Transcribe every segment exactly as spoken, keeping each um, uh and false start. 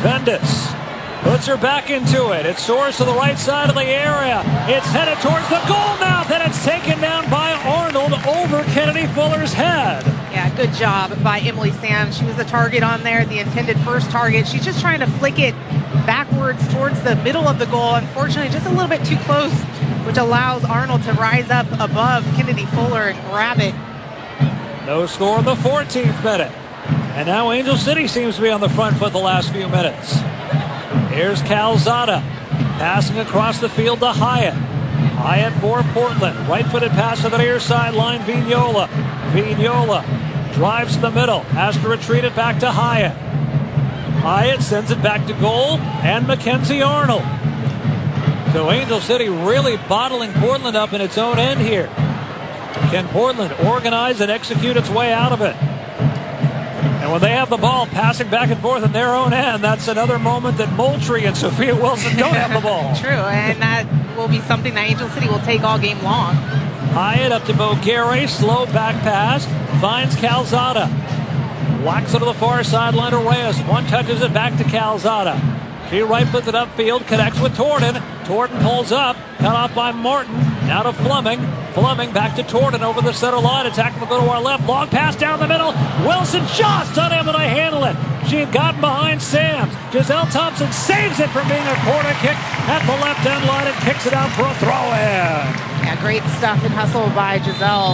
Bendis puts her back into it. It soars to the right side of the area. It's headed towards the goal mouth, and it's taken down by Arnold over Kennedy Fuller's head. Yeah, good job by Emily Sams. She was the target on there, the intended first target. She's just trying to flick it backwards towards the middle of the goal. Unfortunately, just a little bit too close, which allows Arnold to rise up above Kennedy Fuller and grab it. No score in the fourteenth minute. And now Angel City seems to be on the front foot the last few minutes. Here's Calzada passing across the field to Hyatt. Hyatt for Portland. Right-footed pass to the near sideline. Vignola. Vignola drives to the middle. Has to retreat it back to Hyatt. Hyatt sends it back to goal. And Mackenzie Arnold. So Angel City really bottling Portland up in its own end here. Can Portland organize and execute its way out of it? And when they have the ball passing back and forth in their own end, that's another moment that Moultrie and Sophia Wilson don't have the ball. True, and that will be something that Angel City will take all game long. Hyatt up to Bogueri, slow back pass, finds Calzada. Whacks it to the far sideline to Reyes. One touches it back to Calzada. She right puts it upfield, connects with Torden. Torden pulls up, cut off by Martin. Now to Fleming. Fleming back to Torden over the center line. Attack will go to our left. Long pass down the middle. Wilson just unable to handle it. She had gotten behind Sams. Giselle Thompson saves it from being a corner kick at the left end line and kicks it out for a throw in. Yeah, great stuff and hustle by Giselle.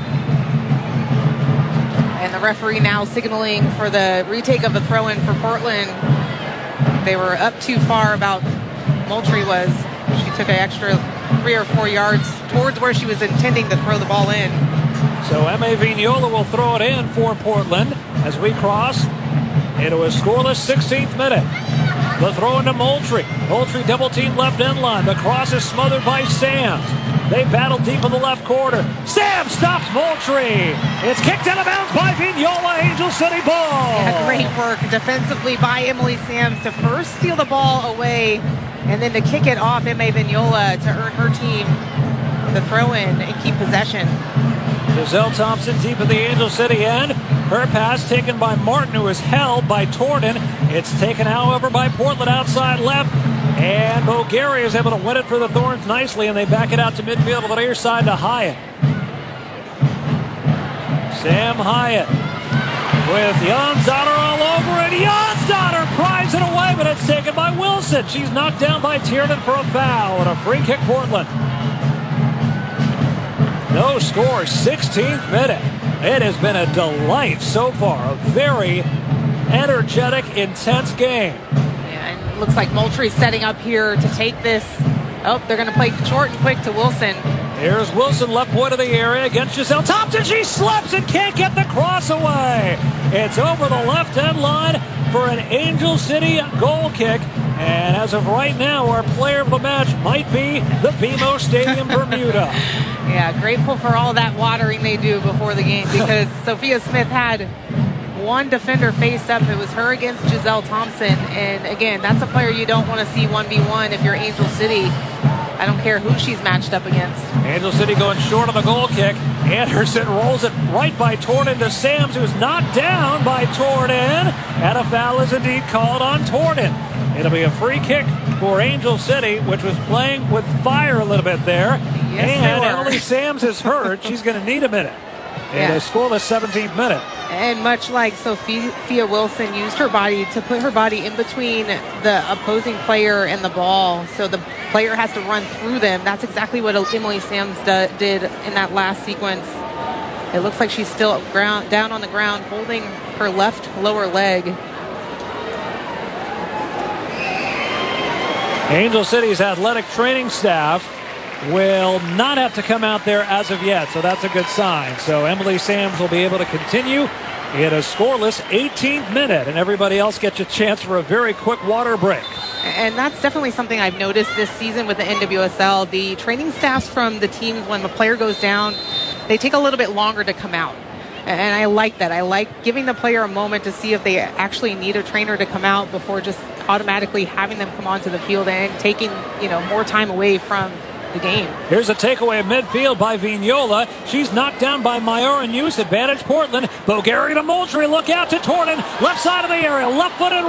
And the referee now signaling for the retake of the throw in for Portland. They were up too far, about Moultrie was. She took an extra three or four yards towards where she was intending to throw the ball in. So Emma Vignola will throw it in for Portland as we cross into a scoreless sixteenth minute. The throw into Moultrie. Moultrie double team left end line. The cross is smothered by Sams. They battle deep in the left corner. Sams stops Moultrie. It's kicked out of bounds by Vignola. Angel City ball. Yeah, great work defensively by Emily Sams to first steal the ball away and then to kick it off Emma Vignola to earn her team the throw in and keep possession. Giselle Thompson deep in the Angel City end. Her pass taken by Martin, who is held by Torden. It's taken, however, by Portland outside left. And Bogueri is able to win it for the Thorns nicely, and they back it out to midfield to the near side to Hyatt. Sam Hyatt with Jonsdottir all over it. Jonsdottir pries it away, but it's taken by Wilson. She's knocked down by Tiernan for a foul and a free kick Portland. No score, sixteenth minute. It has been a delight so far. A very energetic, intense game. Yeah, and it looks like Moultrie's setting up here to take this. Oh, they're going to play short and quick to Wilson. Here's Wilson, left point of the area against Giselle Thompson. She slips and can't get the cross away. It's over the left end line for an Angel City goal kick. And as of right now, our player of the match might be the B M O Stadium Bermuda. Yeah, grateful for all that watering they do before the game, because Sophia Smith had one defender faced up. It was her against Giselle Thompson. And again, that's a player you don't want to see one v one if you're Angel City. I don't care who she's matched up against. Angel City going short on the goal kick. Anderson rolls it right by Torden to Sams, who's knocked down by Torden. And a foul is indeed called on Torden. It'll be a free kick for Angel City, which was playing with fire a little bit there. Yes, and Emily Sams is hurt. She's going to need a minute. Yeah. In a scoreless seventeenth minute. And much like Sophia Wilson used her body to put her body in between the opposing player and the ball, so the player has to run through them. That's exactly what Emily Sams do, did in that last sequence. It looks like she's still ground, down on the ground, holding her left lower leg. Angel City's athletic training staff will not have to come out there as of yet, so that's a good sign. So Emily Sams will be able to continue in a scoreless eighteenth minute, and everybody else gets a chance for a very quick water break. And that's definitely something I've noticed this season with the N W S L. The training staffs from the teams, when the player goes down, they take a little bit longer to come out. And I like that. I like giving the player a moment to see if they actually need a trainer to come out before just automatically having them come onto the field and taking, you know, more time away from the game. Here's a takeaway of midfield by Vignola. She's knocked down by Mayor and Hughes. Advantage Portland. Bogueri to Moultrie. Look out to Torden. Left side of the area. Left footed